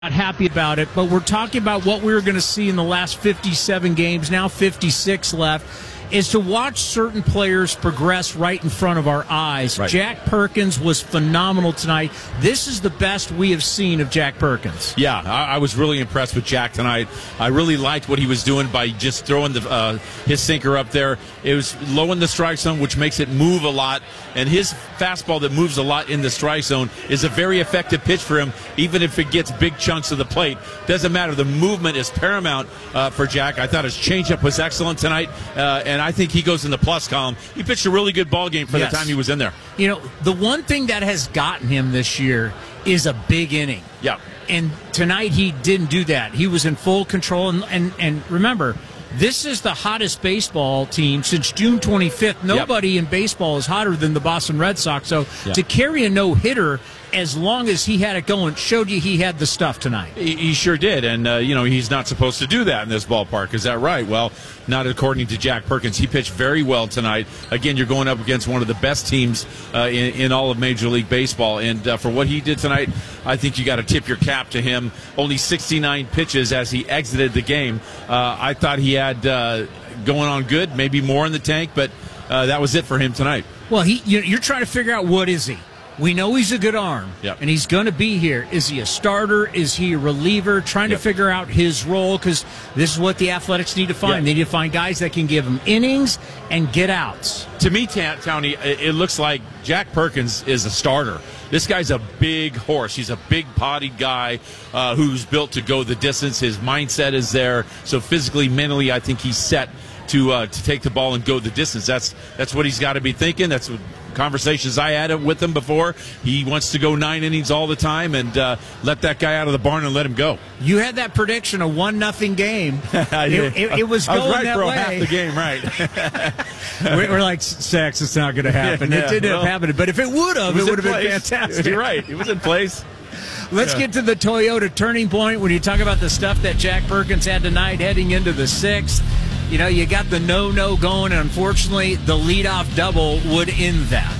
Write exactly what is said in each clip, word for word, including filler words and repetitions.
Not happy about it, but we're talking about what we were going to see in the last fifty-seven games, now fifty-six left, is to watch certain players progress right in front of our eyes. Right. Jack Perkins was phenomenal tonight. This is the best we have seen of Jack Perkins. Yeah, I, I was really impressed with Jack tonight. I really liked what he was doing by just throwing the, uh, his sinker up there. It was low in the strike zone, which makes it move a lot, and his fastball that moves a lot in the strike zone is a very effective pitch for him, even if it gets big chunks of the plate. Doesn't matter. The movement is paramount uh, for Jack. I thought his changeup was excellent tonight, uh, and I think he goes in the plus column. He pitched a really good ball game for Yes. the time he was in there. You know, the one thing that has gotten him this year is a big inning. Yeah. And tonight he didn't do that. He was in full control. And, and, and remember, this is the hottest baseball team since June twenty-fifth. Nobody yep. in baseball is hotter than the Boston Red Sox. So yep. to carry a no-hitter as long as he had it going showed you he had the stuff tonight. He, he sure did. And, uh, you know, he's not supposed to do that in this ballpark. Is that right? Well, not according to Jack Perkins. He pitched very well tonight. Again, you're going up against one of the best teams uh, in, in all of Major League Baseball. And uh, for what he did tonight, I think you got to tip your cap to him. Only sixty-nine pitches as he exited the game. Uh, I thought he had uh, going on good, maybe more in the tank, but uh, that was it for him tonight. Well, he you're trying to figure out what is he. We know he's a good arm, yep. and he's going to be here. Is he a starter? Is he a reliever? Trying yep. to figure out his role, because this is what the Athletics need to find. Yep. They need to find guys that can give him innings and get outs. To me, Townie, it looks like Jack Perkins is a starter. This guy's a big horse. He's a big-bodied guy uh, who's built to go the distance. His mindset is there. So physically, mentally, I think he's set to uh, to take the ball and go the distance. That's that's what he's got to be thinking. That's what conversations I had with him before. He wants to go nine innings all the time and uh, let that guy out of the barn and let him go. You had that prediction, a one nothing game. it, it, it was going I was right that for way. half the game, right? we're, we're like, Sax, it's not going to happen. Yeah, it didn't well, happen. But if it would have, it, it would have been fantastic. You're right. It was in place. Let's yeah. get to the Toyota turning point when you talk about the stuff that Jack Perkins had tonight heading into the sixth. You know, you got the no-no going, and unfortunately, the leadoff double would end that.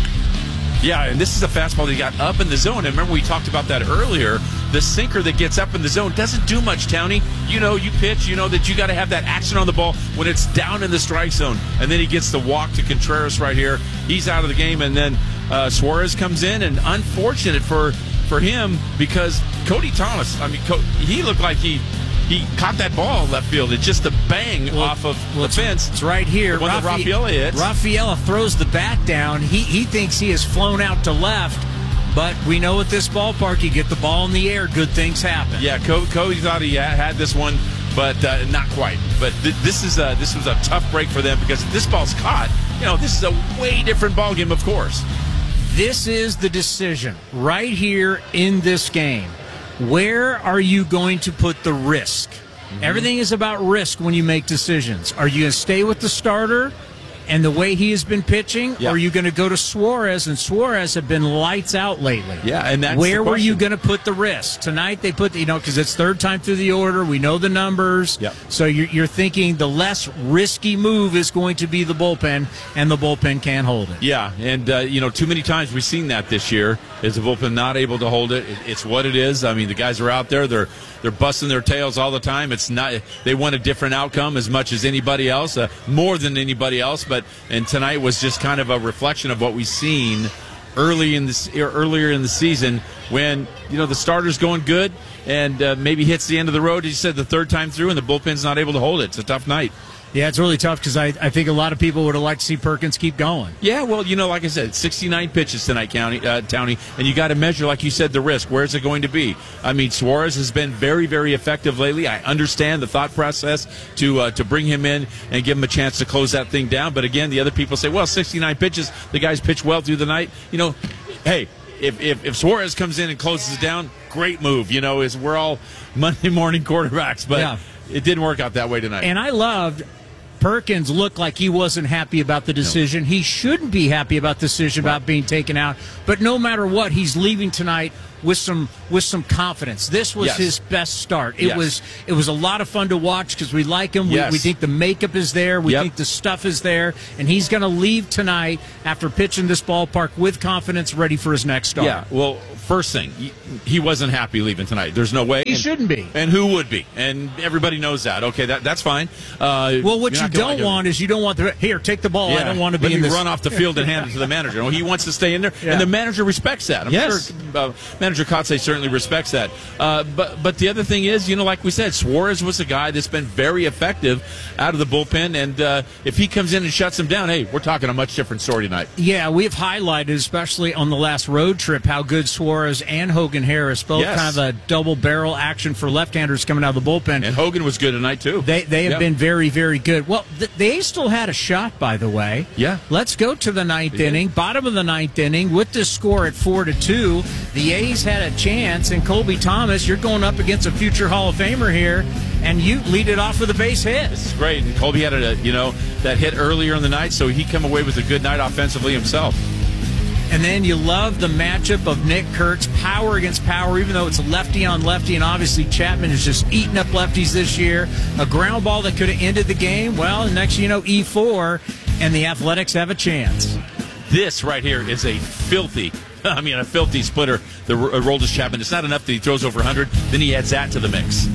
Yeah, and this is a fastball that got up in the zone. And remember, we talked about that earlier. The sinker that gets up in the zone doesn't do much, Townie. You know, you pitch, you know that you got to have that action on the ball when it's down in the strike zone. And then he gets the walk to Contreras right here. He's out of the game, and then uh, Suarez comes in, and unfortunate for, for him because Cody Thomas, I mean, Co- he looked like he... He caught that ball left field. It's just a bang well, off of well, the fence. It's right here. The one Rafi- that Rafaela hits. Rafaela throws the bat down. He he thinks he has flown out to left, but we know at this ballpark, you get the ball in the air, good things happen. Yeah, Cody thought he had this one, but uh, not quite. But th- this is a, this was a tough break for them because if this ball's caught, you know, this is a way different ball game, of course. This is the decision right here in this game. Where are you going to put the risk? Mm-hmm. Everything is about risk when you make decisions. Are you going to stay with the starter and the way he has been pitching, yeah. or are you going to go to Suarez? And Suarez have been lights out lately. Yeah, and that's where the were you question. going to put the risk tonight? They put, the, you know, because it's third time through the order. We know the numbers. Yep. So you're, you're thinking the less risky move is going to be the bullpen, and the bullpen can't hold it. Yeah, and uh, you know, too many times we've seen that this year. Is the bullpen not able to hold it? It's what it is. I mean, the guys are out there. They're they're busting their tails all the time. It's not. They want a different outcome as much as anybody else, uh, more than anybody else. But and tonight was just kind of a reflection of what we've seen early in this earlier in the season when you know the starter's going good and uh, maybe hits the end of the road. As you said, the third time through, and the bullpen's not able to hold it. It's a tough night. Yeah, it's really tough because I, I think a lot of people would have liked to see Perkins keep going. Yeah, well, you know, like I said, sixty-nine pitches tonight, County, uh, Townie, and you got to measure, like you said, the risk. Where is it going to be? I mean, Suarez has been very, very effective lately. I understand the thought process to uh, to bring him in and give him a chance to close that thing down. But again, the other people say, well, sixty-nine pitches, the guys pitch well through the night. You know, hey, if if, if Suarez comes in and closes it down, great move. You know, is we're all Monday morning quarterbacks, but yeah. it didn't work out that way tonight. And I loved Perkins looked like he wasn't happy about the decision. No. He shouldn't be happy about the decision right. about being taken out. But no matter what, he's leaving tonight with some with some confidence. This was yes. his best start. It yes. was it was a lot of fun to watch because we like him. Yes. We, we think the makeup is there. We yep. think the stuff is there. And he's going to leave tonight after pitching this ballpark with confidence, ready for his next start. Yeah, well, first thing, he wasn't happy leaving tonight. There's no way. He and, shouldn't be. And who would be? And everybody knows that. Okay, that that's fine. Uh, well, what you don't like want is you don't want the, here, take the ball. Yeah, I don't want to be let in me this. run off the field and hand it to the manager. No, he wants to stay in there, yeah. and the manager respects that. I'm yes. sure uh, Manager Kotze certainly respects that. Uh, but but the other thing is, you know, like we said, Suarez was a guy that's been very effective out of the bullpen, and uh, if he comes in and shuts him down, hey, we're talking a much different story tonight. Yeah, we've highlighted, especially on the last road trip, how good Suarez and Hogan Harris, both yes. kind of a double barrel action for left-handers coming out of the bullpen. And Hogan was good tonight, too. They they have yep. been very, very good. Well, th- the A's still had a shot, by the way. Yeah. Let's go to the ninth they inning, did. bottom of the ninth inning. With this score at four to two, the A's had a chance, and Colby Thomas, you're going up against a future Hall of Famer here, and you lead it off with a base hit. This is great. And Colby had a, you know, that hit earlier in the night, so he come away with a good night offensively himself. And then you love the matchup of Nick Kurtz, power against power, even though it's lefty on lefty, and obviously Chapman is just eating up lefties this year. A ground ball that could have ended the game. Well, next you know, E four, and the Athletics have a chance. This right here is a filthy, I mean, a filthy splitter. The Aroldis Chapman. It's not enough that he throws over one hundred. Then he adds that to the mix.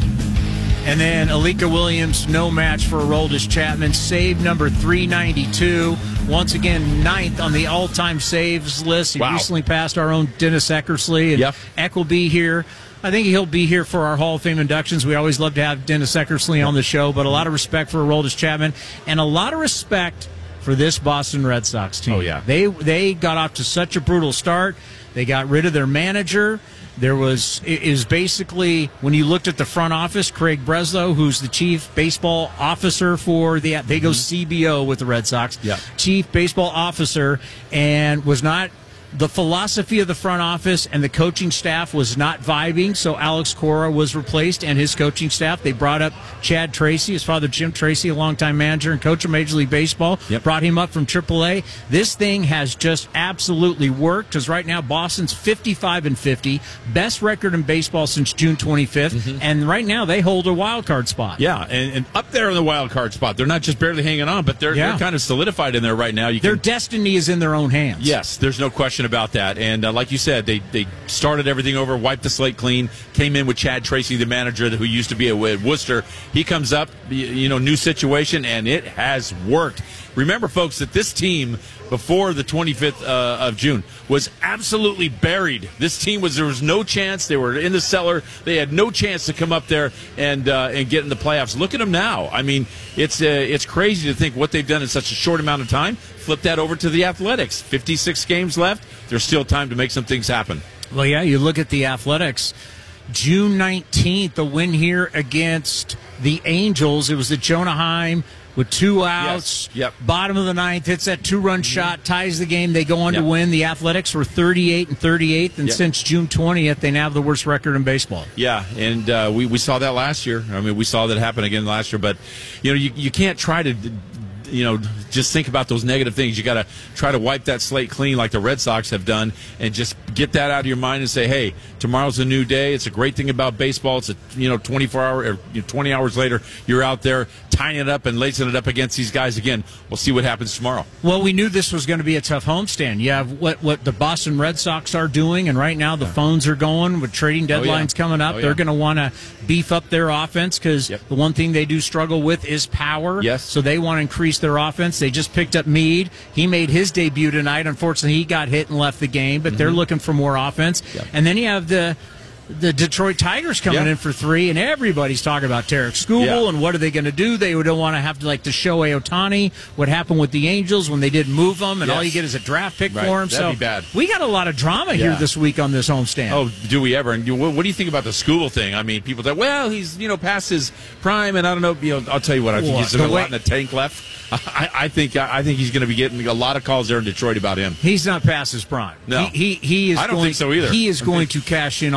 And then Alika Williams, no match for Aroldis Chapman. Save number three ninety-two. Once again, ninth on the all-time saves list. He wow. recently passed our own Dennis Eckersley. And yep. Eck will be here. I think he'll be here for our Hall of Fame inductions. We always love to have Dennis Eckersley on the show, but a lot of respect for Aroldis Chapman and a lot of respect for this Boston Red Sox team. Oh, yeah. They, they got off to such a brutal start. They got rid of their manager. There was is basically, when you looked at the front office, Craig Breslow, who's the chief baseball officer for the, they go C B O with the Red Sox, yeah. chief baseball officer, and was not, the philosophy of the front office and the coaching staff was not vibing, so Alex Cora was replaced and his coaching staff. They brought up Chad Tracy, his father Jim Tracy, a longtime manager and coach of Major League Baseball, yep. brought him up from triple A. This thing has just absolutely worked, because right now Boston's fifty-five and fifty, best record in baseball since June twenty-fifth, mm-hmm. and right now they hold a wild card spot. Yeah, and, and up there in the wild card spot. They're not just barely hanging on, but they're, yeah. they're kind of solidified in there right now. You Their can, destiny is in their own hands. Yes, there's no question about that. And uh, like you said, they, they started everything over, wiped the slate clean, came in with Chad Tracy, the manager who used to be at Worcester. He comes up, you know, new situation, and it has worked. Remember, folks, that this team before the twenty-fifth uh, of June was absolutely buried. This team was, there was no chance. They were in the cellar. They had no chance to come up there and uh, and get in the playoffs. Look at them now. I mean, it's uh, it's crazy to think what they've done in such a short amount of time. Flip that over to the Athletics. fifty-six games left. There's still time to make some things happen. Well, yeah, you look at the Athletics. June nineteenth, a win here against the Angels. It was at Jonah Heim with two outs. Yes. Yep. Bottom of the ninth, hits that two-run mm-hmm. shot, ties the game. They go on yep. to win. The Athletics were thirty-eight and thirty-eighth, and yep. since June twentieth, they now have the worst record in baseball. Yeah, and uh, we, we saw that last year. I mean, we saw that happen again last year. But, you know, you, you can't try to, you know, just think about those negative things. You got to try to wipe that slate clean like the Red Sox have done, and just get that out of your mind and say, hey, tomorrow's a new day. It's a great thing about baseball. It's a, you know, twenty-four hour or twenty hours later, you're out there tying it up and lacing it up against these guys again. We'll see what happens tomorrow. Well, we knew this was going to be a tough homestand. You have what, what the Boston Red Sox are doing, and right now the yeah. phones are going with trading deadlines oh, yeah. coming up. Oh, yeah. They're going to want to beef up their offense, because yep. the one thing they do struggle with is power. Yes. So they want to increase their offense. They just picked up Meade. He made his debut tonight. Unfortunately, he got hit and left the game, but mm-hmm. they're looking for more offense. Yep. And then you have the the Detroit Tigers coming yeah. in for three, and everybody's talking about Tarek Skubal yeah. and what are they going to do. They don't want to have to, like, to Shohei Ohtani, what happened with the Angels when they didn't move them, and yes. all you get is a draft pick right. for him. That'd so be bad. We got a lot of drama yeah. here this week on this homestand. Oh, do we ever? And you, what do you think about the Skubal thing? I mean, people say, well, he's, you know, past his prime, and I don't know. You know, I'll tell you what, I think he's got a lot in the tank left. I, I think I think he's going to be getting a lot of calls there in Detroit about him. He's not past his prime. No, he he, he is. I don't going, think so either. He is going to cash in on a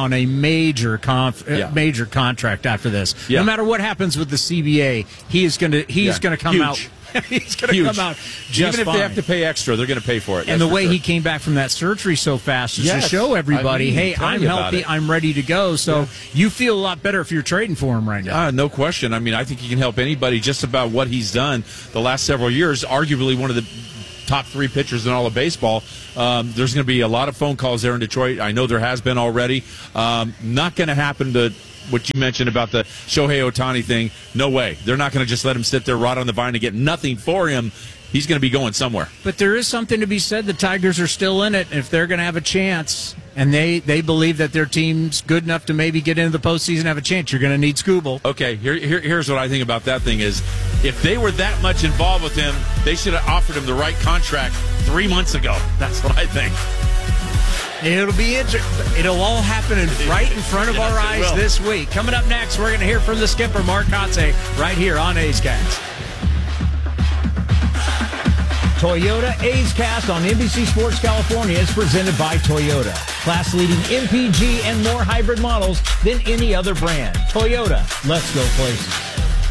major conf, yeah. uh, major contract after this. Yeah. No matter what happens with the C B A, he is going to he's yeah. going to come Huge. out. He's going to come out just Even if fine. they have to pay extra, they're going to pay for it. And the way sure. he came back from that surgery so fast is yes. to show everybody, I mean, hey, I'm healthy, I'm ready to go. So yeah. you feel a lot better if you're trading for him right now. Uh, no question. I mean, I think he can help anybody just about what he's done the last several years. Arguably one of the top three pitchers in all of baseball. Um, there's going to be a lot of phone calls there in Detroit. I know there has been already. Um, not going to happen to what you mentioned about the Shohei Ohtani thing. No way. They're not going to just let him sit there rot on the vine and get nothing for him. He's going to be going somewhere. But there is something to be said. The Tigers are still in it. If they're going to have a chance, and they, they believe that their team's good enough to maybe get into the postseason and have a chance, you're going to need Skubal. Okay, here, here, here's what I think about that thing is, if they were that much involved with him, they should have offered him the right contract three months ago. That's what I think. It'll be interesting. It'll all happen in, right in front of yes, our eyes this week. Coming up next, we're going to hear from the skipper, Mark Kotsay, right here on A's Cast. Toyota A's Cast on N B C Sports California is presented by Toyota. Class-leading M P G and more hybrid models than any other brand. Toyota, let's go places.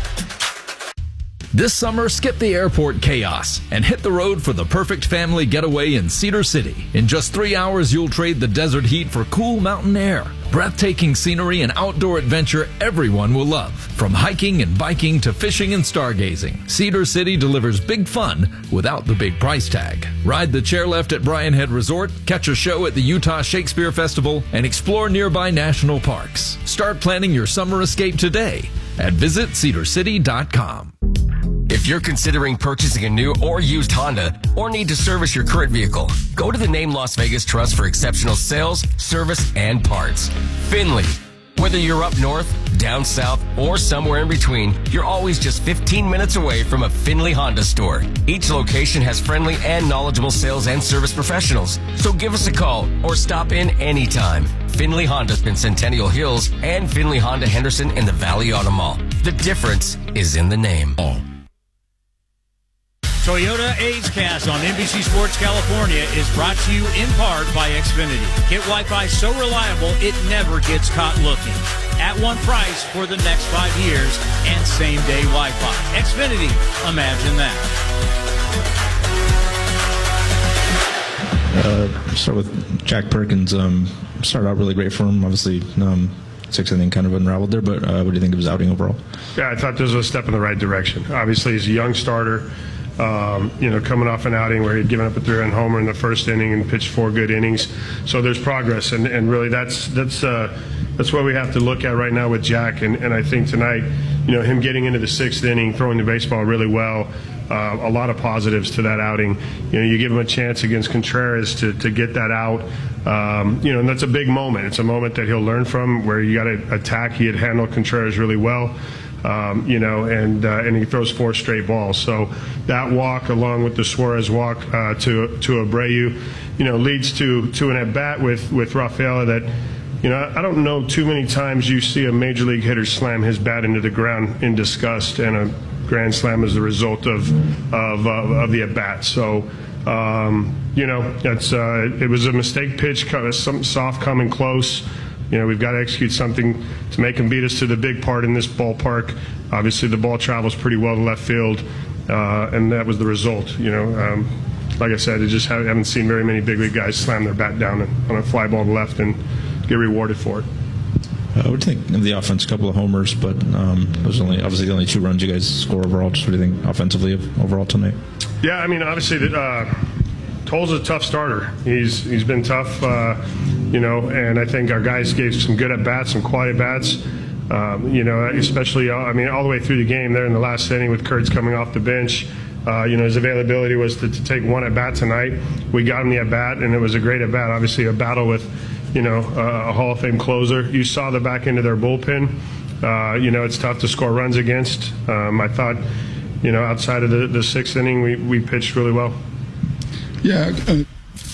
This summer, skip the airport chaos and hit the road for the perfect family getaway in Cedar City. In just three hours, you'll trade the desert heat for cool mountain air. Breathtaking scenery and outdoor adventure everyone will love. From hiking and biking to fishing and stargazing, Cedar City delivers big fun without the big price tag. Ride the chairlift at Bryan Head Resort, catch a show at the Utah Shakespeare Festival, and explore nearby national parks. Start planning your summer escape today at visit cedar city dot com. If you're considering purchasing a new or used Honda or need to service your current vehicle, go to the Name Las Vegas Trust for exceptional sales, service, and parts. Finley. Whether you're up north, down south, or somewhere in between, you're always just fifteen minutes away from a Finley Honda store. Each location has friendly and knowledgeable sales and service professionals. So give us a call or stop in anytime. Finley Honda in Centennial Hills and Finley Honda Henderson in the Valley Auto Mall. The difference is in the name. Toyota A's Cast on N B C Sports California is brought to you in part by Xfinity. Get Wi-Fi so reliable it never gets caught looking. At one price for the next five years and same-day Wi-Fi. Xfinity, imagine that. Uh, start with Jack Perkins. Um, started out really great for him. Obviously, um, sixth inning kind of unraveled there, but uh, what do you think of his outing overall? Yeah, I thought this was a step in the right direction. Obviously, he's a young starter. Um, you know, coming off an outing where he'd given up a three-run homer in the first inning and pitched four good innings, so there's progress, and, and really that's that's uh, that's what we have to look at right now with Jack. And, and I think tonight, you know, him getting into the sixth inning, throwing the baseball really well, uh, a lot of positives to that outing. You know, you give him a chance against Contreras to to get that out. Um, you know, and that's a big moment. It's a moment that he'll learn from, where you got to attack. He had handled Contreras really well. Um, you know, and uh, and he throws four straight balls. So that walk, along with the Suarez walk uh, to to Abreu, you know, leads to to an at bat with with Rafaela that, you know, I don't know too many times you see a major league hitter slam his bat into the ground in disgust, and a grand slam as the result of of uh, of the at bat. So. Um, you know, that's uh, it was a mistake pitch, something soft coming close. You know, we've got to execute something to make him beat us to the big part in this ballpark. Obviously, the ball travels pretty well to left field, uh, and that was the result. You know, um, like I said, I just haven't seen very many big league guys slam their bat down on a fly ball to left and get rewarded for it. Uh, what do you think of the offense? A couple of homers, but um, it was only obviously the only two runs you guys score overall. Just what do you think offensively of overall tonight? Yeah, I mean, obviously, uh, Toll's a tough starter. He's he's been tough, uh, you know, and I think our guys gave some good at bats, some quality at bats. Um, you know, especially, I mean, all the way through the game there in the last inning with Kurtz coming off the bench. Uh, you know, his availability was to, to take one at bat tonight. We got him the at bat, and it was a great at bat. Obviously, a battle with, you know, uh, a Hall of Fame closer. You saw the back end of their bullpen. Uh, you know, it's tough to score runs against. Um, I thought, you know, outside of the, the sixth inning, we, we pitched really well. Yeah. Uh,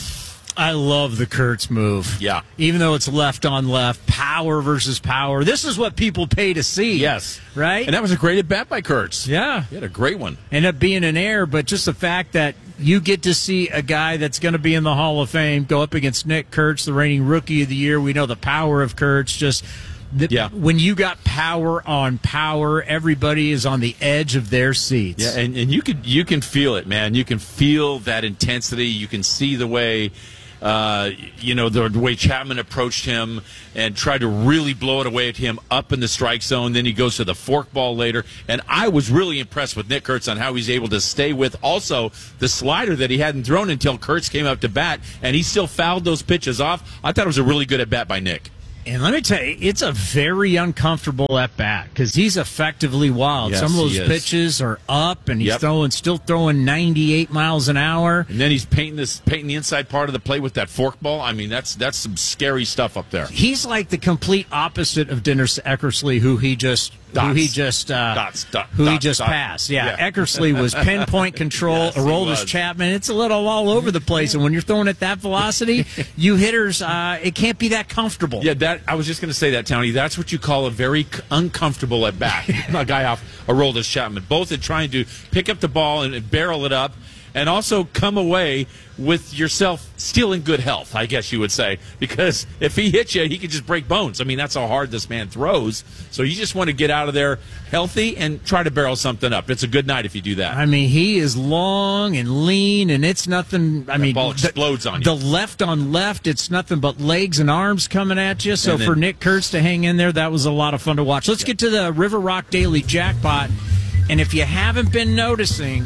I love the Kurtz move. Yeah. Even though it's left on left, power versus power. This is what people pay to see. Yes. Right? And that was a great at bat by Kurtz. Yeah. He had a great one. Ended up being an error, but just the fact that you get to see a guy that's going to be in the Hall of Fame go up against Nick Kurtz, the reigning Rookie of the Year. We know the power of Kurtz. Just the, yeah. when you got power on power, everybody is on the edge of their seats. Yeah, and, and you can you can feel it, man. You can feel that intensity. You can see the way. Uh, you know, the, the way Chapman approached him and tried to really blow it away at him up in the strike zone. Then he goes to the forkball later. And I was really impressed with Nick Kurtz on how he's able to stay with also the slider that he hadn't thrown until Kurtz came up to bat, and he still fouled those pitches off. I thought it was a really good at-bat by Nick. And let me tell you, it's a very uncomfortable at bat because he's effectively wild. Yes, Some of those pitches are up, and he's yep. throwing, still throwing ninety-eight miles an hour. And then he's painting this, painting the inside part of the plate with that forkball. I mean, that's that's some scary stuff up there. He's like the complete opposite of Dennis Eckersley, who he just. Dots. Who he just uh, dots, dot, who dots, he just dots. passed? Yeah, yeah. Eckersley was pinpoint control. Yes, Aroldis Chapman, it's a little all over the place, and when you're throwing at that velocity, you hitters, uh, it can't be that comfortable. Yeah, that I was just going to say that, Tony. That's what you call a very c- uncomfortable at bat. A guy off Aroldis Chapman, both in trying to pick up the ball and barrel it up, and also come away with yourself still in good health, I guess you would say. Because if he hits you, he could just break bones. I mean, that's how hard this man throws. So you just want to get out of there healthy and try to barrel something up. It's a good night if you do that. I mean, he is long and lean, and it's nothing. I that mean, ball explodes the, on you. The left on left, it's nothing but legs and arms coming at you. So then, for Nick Kurtz to hang in there, that was a lot of fun to watch. Let's yeah. get to the River Rock Daily Jackpot. And if you haven't been noticing,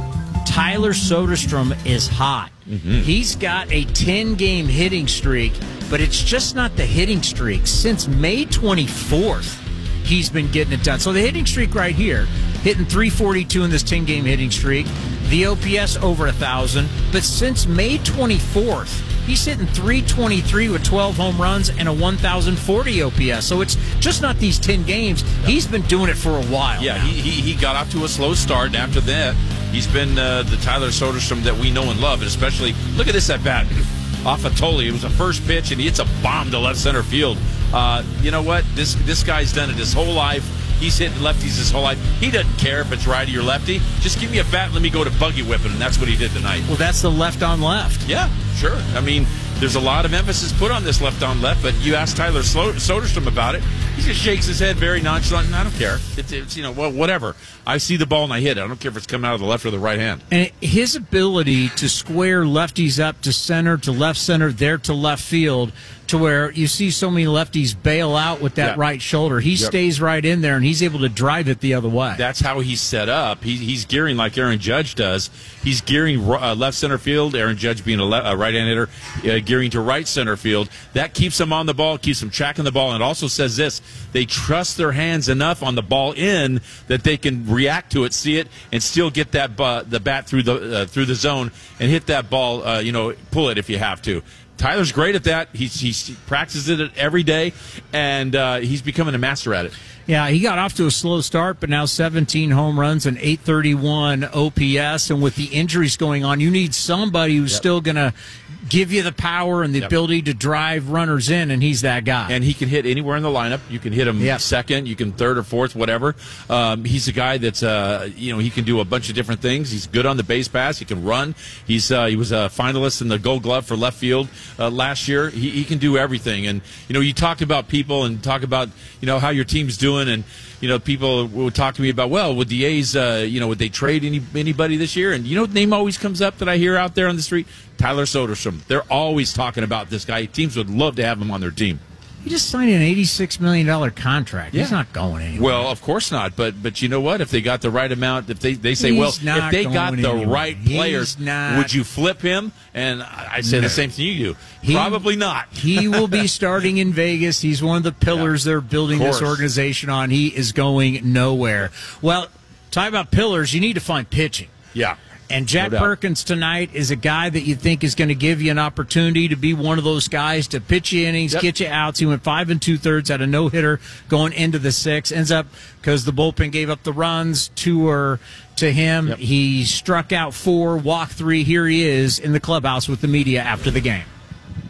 Tyler Soderstrom is hot. Mm-hmm. He's got a ten-game hitting streak, but it's just not the hitting streak. Since May twenty-fourth, he's been getting it done. So the hitting streak right here, hitting three forty-two in this ten-game hitting streak. The O P S over one thousand. But since May twenty-fourth, he's hitting three twenty-three with twelve home runs and a one thousand forty O P S. So it's just not these ten games. He's been doing it for a while. Yeah, now. he, he he got off to a slow start, and after that, he's been uh, the Tyler Soderstrom that we know and love. And especially, look at this at bat off of Tolley. It was a first pitch, and he hits a bomb to left center field. Uh, you know what? This this guy's done it his whole life. He's hitting lefties his whole life. He doesn't care if it's righty or lefty. Just give me a bat and let me go to buggy whipping, and that's what he did tonight. Well, that's the left on left. Yeah, sure. I mean, there's a lot of emphasis put on this left on left, but you ask Tyler Soderstrom about it, he just shakes his head very nonchalant, and I don't care. It's, it's you know, well, whatever. I see the ball and I hit it. I don't care if it's coming out of the left or the right hand. And his ability to square lefties up to center, to left center, there to left field, to where you see so many lefties bail out with that yeah. right shoulder. He yep. stays right in there, and he's able to drive it the other way. That's how he's set up. He, he's gearing like Aaron Judge does. He's gearing uh, left center field, Aaron Judge being a, le- a right-hand hitter, uh, gearing to right center field. That keeps him on the ball, keeps him tracking the ball, and it also says this: they trust their hands enough on the ball in that they can react to it, see it, and still get that uh, the bat through the uh, through the zone and hit that ball, uh, you know, pull it if you have to. Tyler's great at that. He's, he practices it every day, and uh, he's becoming a master at it. Yeah, he got off to a slow start, but now seventeen home runs and eight thirty-one O P S. And with the injuries going on, you need somebody who's yep. still going to give you the power and the yep. ability to drive runners in, and he's that guy. And he can hit anywhere in the lineup. You can hit him yep. second, you can third or fourth, whatever. Um, he's a guy that's, uh, you know, he can do a bunch of different things. He's good on the base pass. He can run. He's uh, he was a finalist in the Gold Glove for left field uh, last year. He, he can do everything. And, you know, you talk about people and talk about, you know, how your team's doing, and you know, people will talk to me about, well, would the A's, uh, you know, would they trade any anybody this year? And you know, the name always comes up that I hear out there on the street, Tyler Soderstrom. They're always talking about this guy. Teams would love to have him on their team. He just signed an eighty-six million dollars contract. Yeah. He's not going anywhere. Well, of course not. But but you know what? If they got the right amount, if they, they say, He's well, if they got the anywhere. right players, would you flip him? And I say no. the same thing you do. He, Probably not. He will be starting in Vegas. He's one of the pillars yeah. they're building this organization on. He is going nowhere. Well, talk about pillars. You need to find pitching. Yeah. And Jack no Perkins tonight is a guy that you think is going to give you an opportunity to be one of those guys to pitch you innings, yep. get you outs. He went five and two thirds, had a no hitter going into the sixth. Ends up because the bullpen gave up the runs, two were to him. Yep. He struck out four, walked three. Here he is in the clubhouse with the media after the game.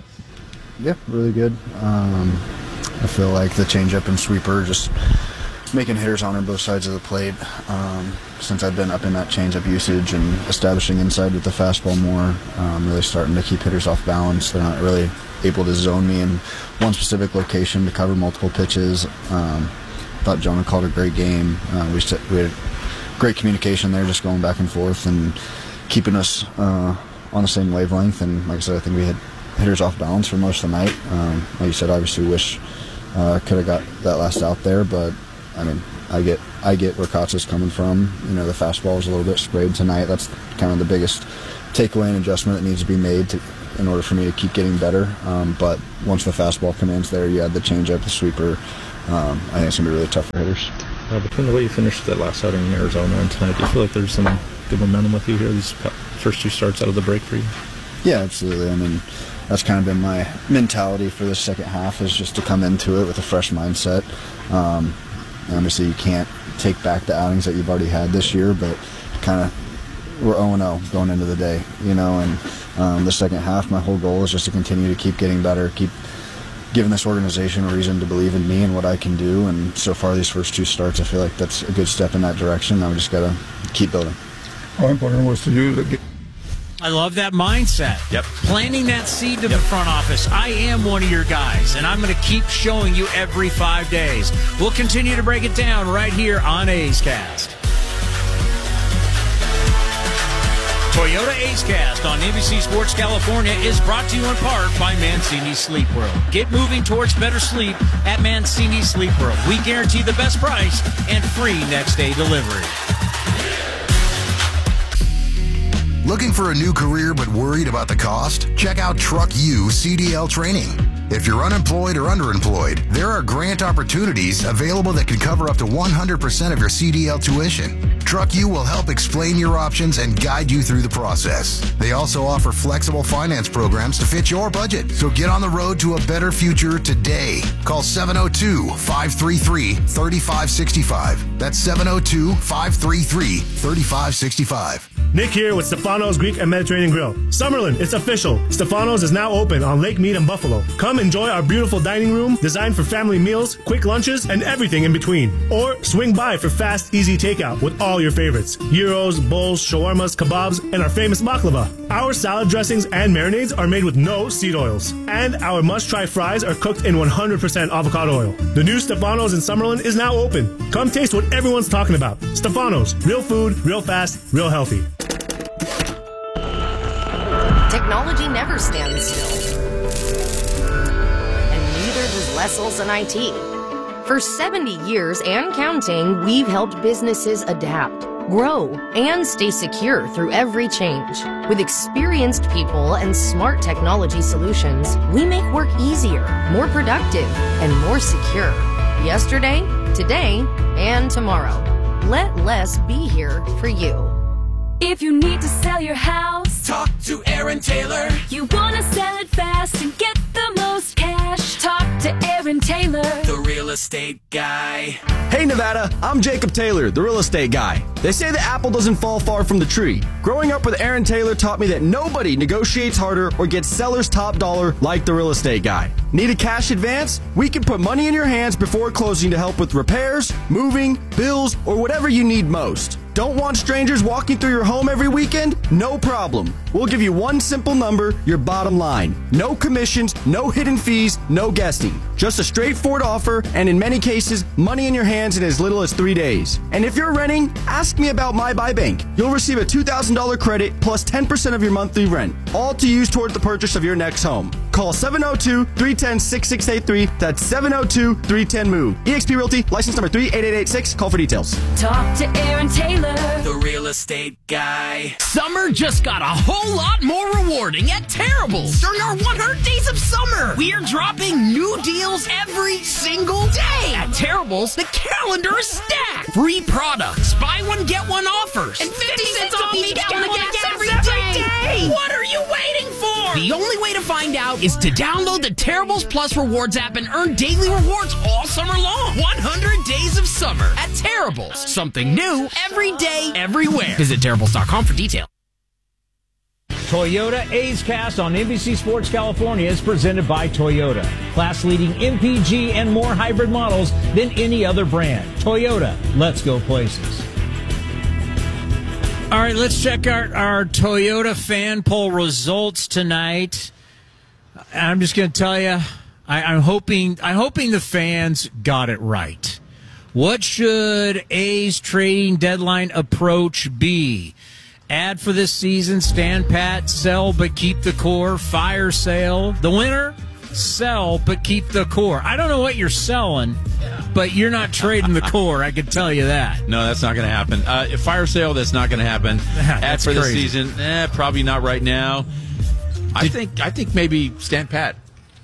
Yeah, really good. Um, I feel like the changeup and sweeper just making hitters honor both sides of the plate. Um, since I've been up in that changeup usage and establishing inside with the fastball more, um, really starting to keep hitters off balance. They're not really able to zone me in one specific location to cover multiple pitches. Um, thought Jonah called a great game. Uh, we, st- we had great communication there, just going back and forth and keeping us uh, on the same wavelength. And like I said, I think we had hitters off balance for most of the night. Um, like you said, obviously wish uh, could have got that last out there, but I mean, I get I get where Kotza's coming from. You know, the fastball was a little bit sprayed tonight. That's kind of the biggest takeaway and adjustment that needs to be made to, in order for me to keep getting better. Um, but once the fastball commands there, you add the changeup, the sweeper. Um, I think it's going to be really tough for hitters. Uh, between the way you finished that last outing in Arizona and tonight, do you feel like there's some good momentum with you here, these first two starts out of the break for you? Yeah, absolutely. I mean, that's kind of been my mentality for the second half, is just to come into it with a fresh mindset. Um, obviously, you can't take back the outings that you've already had this year, but kind of we're oh and oh going into the day, you know, and um, the second half, my whole goal is just to continue to keep getting better, keep giving this organization a reason to believe in me and what I can do. And so far, these first two starts, I feel like that's a good step in that direction. Now we just got to keep building. How important was to you to get... I love that mindset. Yep. Planting that seed to yep. the front office. I am one of your guys, and I'm going to keep showing you every five days. We'll continue to break it down right here on A's Cast. Toyota A's Cast on N B C Sports California is brought to you in part by Mancini Sleep World. Get moving towards better sleep at Mancini Sleep World. We guarantee the best price and free next day delivery. Looking for a new career but worried about the cost? Check out Truck U C D L Training. If you're unemployed or underemployed, there are grant opportunities available that can cover up to one hundred percent of your C D L tuition. Truck U will help explain your options and guide you through the process. They also offer flexible finance programs to fit your budget. So get on the road to a better future today. Call seven oh two, five three three, three five six five. That's seven oh two, five three three, three five six five. Nick here with Stefano's Greek and Mediterranean Grill. Summerlin, it's official. Stefano's is now open on Lake Mead and Buffalo. Come enjoy our beautiful dining room designed for family meals, quick lunches, and everything in between. Or swing by for fast, easy takeout with all your favorites. Gyros, bowls, shawarmas, kebabs, and our famous baklava. Our salad dressings and marinades are made with no seed oils. And our must-try fries are cooked in one hundred percent avocado oil. The new Stefano's in Summerlin is now open. Come taste what everyone's talking about. Stefano's, real food, real fast, real healthy. Technology never stands still. And neither does Lesselson I T. For seventy years and counting, we've helped businesses adapt, grow, and stay secure through every change. With experienced people and smart technology solutions, we make work easier, more productive, and more secure. Yesterday, today, and tomorrow. Let Les be here for you. If you need to sell your house, talk to Aaron Taylor. You want to sell it fast and get the most cash, talk to Aaron Taylor, the real estate guy. Hey Nevada, I'm Jacob Taylor, the real estate guy. They say the apple doesn't fall far from the tree. Growing up with Aaron Taylor taught me that nobody negotiates harder or gets seller's top dollar like the real estate guy. Need a cash advance? We can put money in your hands before closing to help with repairs, moving, bills, or whatever you need most. Don't want strangers walking through your home every weekend? No problem. We'll give you one simple number, your bottom line. No commissions, no hidden fees, no guessing. Just a straightforward offer, and in many cases, money in your hands in as little as three days. And if you're renting, ask me about My Buy Bank. You'll receive a two thousand dollars credit plus ten percent of your monthly rent, all to use toward the purchase of your next home. Call seven oh two, three one zero, six six eight three. That's seven oh two, three one zero, move. eXp Realty, license number three eight eight eight six. Call for details. Talk to Aaron Taylor, the real estate guy. Summer just got a whole lot more rewarding at Terrible's. During our one hundred days of summer, we are dropping new deals every single day. At Terrible's, the calendar is stacked. Free products, buy one, get one offers, and fifty cents off each gallon of gas every day. What are you waiting for? The only way to find out is to download the Terrible's Plus Rewards app and earn daily rewards all summer long. one hundred days of summer at Terrible's. Something new every day, everywhere. Visit Terrible's dot com for details. Toyota A's Cast on N B C Sports California is presented by Toyota. Class-leading M P G and more hybrid models than any other brand. Toyota, let's go places. All right, let's check out our Toyota fan poll results tonight. I'm just going to tell you, I, I'm hoping, I'm hoping the fans got it right. What should A's trading deadline approach be? Add for this season, stand pat, sell but keep the core, fire sale. The winner, sell but keep the core. I don't know what you're selling, but you're not trading the core, I can tell you that. No, that's not going to happen. Uh, if fire sale, that's not going to happen. Add for the crazy. season, eh, probably not right now. I Did, think I think maybe stand pat.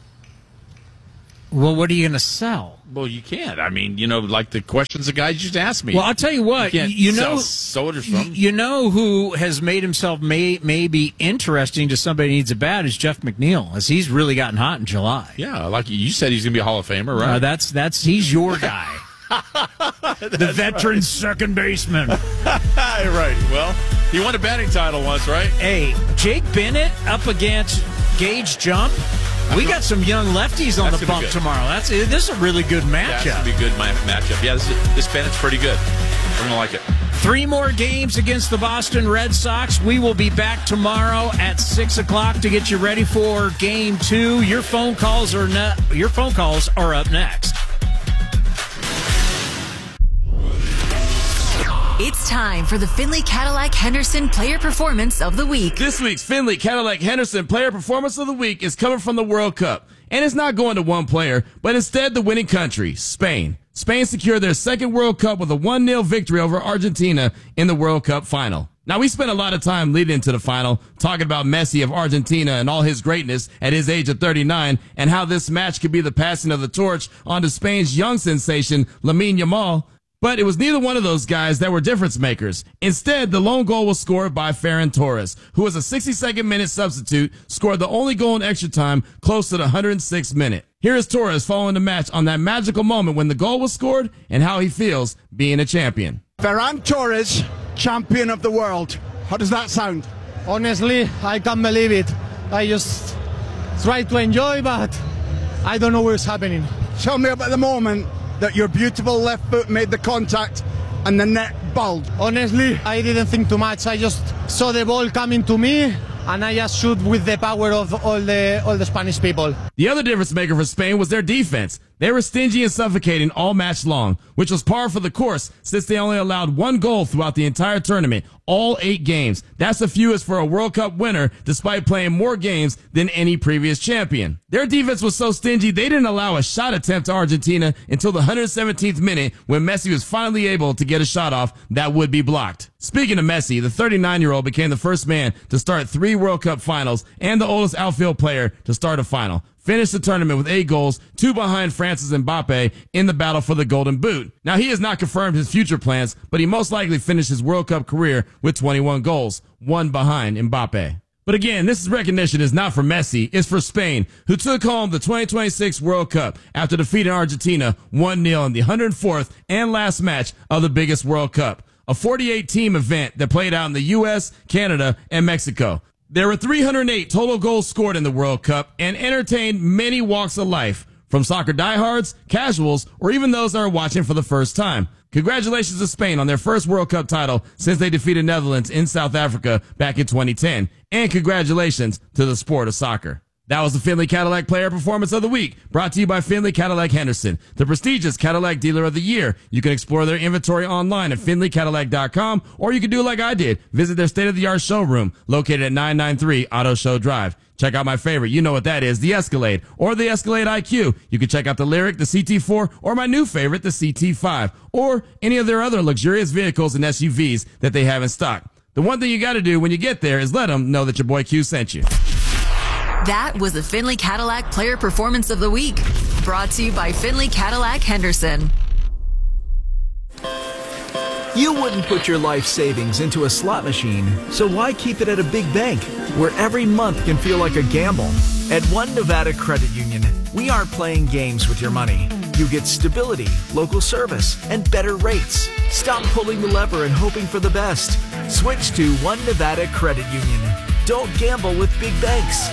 Well, what are you going to sell? Well, you can't. I mean, you know, like the questions the guys just asked me. Well, I'll tell you what. You, you, you know, sold or something. You know who has made himself may, maybe interesting to somebody who needs it bad is Jeff McNeil, as he's really gotten hot in July. Yeah, like you said, he's going to be a Hall of Famer, right? Uh, that's that's he's your guy, the veteran right. second baseman. Right. Well, he won a batting title once, right? Hey, Jake Bennett up against Gage Jump. We got some young lefties on the bump tomorrow. That's this is a really good matchup. That's gonna be a good matchup. Yeah, this, is, this Bennett's pretty good. We're gonna like it. Three more games against the Boston Red Sox. We will be back tomorrow at six o'clock to get you ready for Game Two. Your phone calls are ne- your phone calls are up next. It's time for the Findlay Cadillac Henderson Player Performance of the Week. This week's Findlay Cadillac Henderson Player Performance of the Week is coming from the World Cup. And it's not going to one player, but instead the winning country, Spain. Spain secured their second World Cup with a one nil victory over Argentina in the World Cup final. Now, we spent a lot of time leading into the final talking about Messi of Argentina and all his greatness at his age of thirty-nine and how this match could be the passing of the torch onto Spain's young sensation, Lamine Yamal. But it was neither one of those guys that were difference makers. Instead, the lone goal was scored by Ferran Torres, who was a sixty-second minute substitute, scored the only goal in extra time close to the one hundred sixth minute. Here is Torres following the match on that magical moment when the goal was scored and how he feels being a champion. Ferran Torres, champion of the world. How does that sound? Honestly, I can't believe it. I just try to enjoy, but I don't know what's happening. Tell me about the moment that your beautiful left foot made the contact and the net bowled. Honestly, I didn't think too much. I just saw the ball coming to me and I just shoot with the power of all the all the Spanish people. The other difference maker for Spain was their defense. They were stingy and suffocating all match long, which was par for the course since they only allowed one goal throughout the entire tournament, all eight games. That's the fewest for a World Cup winner, despite playing more games than any previous champion. Their defense was so stingy, they didn't allow a shot attempt to Argentina until the one hundred seventeenth minute when Messi was finally able to get a shot off that would be blocked. Speaking of Messi, the thirty-nine-year-old became the first man to start three World Cup finals and the oldest outfield player to start a final. Finished the tournament with eight goals, two behind Francis Mbappe in the battle for the Golden Boot. Now, he has not confirmed his future plans, but he most likely finished his World Cup career with twenty-one goals, one behind Mbappe. But again, this recognition is not for Messi, it's for Spain, who took home the twenty twenty-six World Cup after defeating Argentina one nil in the one hundred fourth and last match of the biggest World Cup, a forty-eight team event that played out in the U S, Canada, and Mexico. There were three hundred eight total goals scored in the World Cup and entertained many walks of life, from soccer diehards, casuals, or even those that are watching for the first time. Congratulations to Spain on their first World Cup title since they defeated Netherlands in South Africa back in twenty ten. And congratulations to the sport of soccer. That was the Findlay Cadillac Player Performance of the Week, brought to you by Findlay Cadillac Henderson, the prestigious Cadillac Dealer of the Year. You can explore their inventory online at Findlay Cadillac dot com, or you can do like I did, visit their state-of-the-art showroom located at nine ninety-three Auto Show Drive. Check out my favorite, you know what that is, the Escalade, or the Escalade I Q. You can check out the Lyriq, the C T four, or my new favorite, the C T five, or any of their other luxurious vehicles and S U Vs that they have in stock. The one thing you got to do when you get there is let them know that your boy Q sent you. That was the Findlay Cadillac Player Performance of the Week, brought to you by Findlay Cadillac Henderson. You wouldn't put your life savings into a slot machine, so why keep it at a big bank where every month can feel like a gamble? At One Nevada Credit Union, we aren't playing games with your money. You get stability, local service, and better rates. Stop pulling the lever and hoping for the best. Switch to One Nevada Credit Union. Don't gamble with big banks.